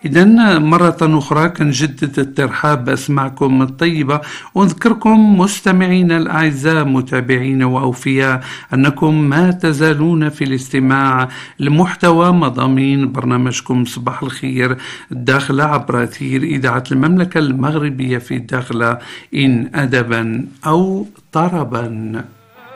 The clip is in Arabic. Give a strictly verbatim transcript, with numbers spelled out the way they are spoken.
إذا مرة أخرى كنجدد الترحاب بأسماعكم الطيبة، ونذكركم مستمعين الأعزاء متابعين وأوفياء أنكم ما تزالون في الاستماع لمحتوى مضامين برنامجكم صباح الخير الداخلة عبر أثير إذاعة المملكة المغربية في الداخلة إن أدبا أو طربا.